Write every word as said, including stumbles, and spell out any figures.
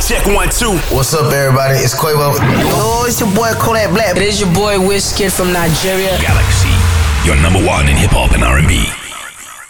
check one, two. What's up, everybody? It's Quavo. Oh, it's your boy Kodak Black. It is your boy Wizkid from Nigeria. Galaxy, your number one in hip hop and R and B.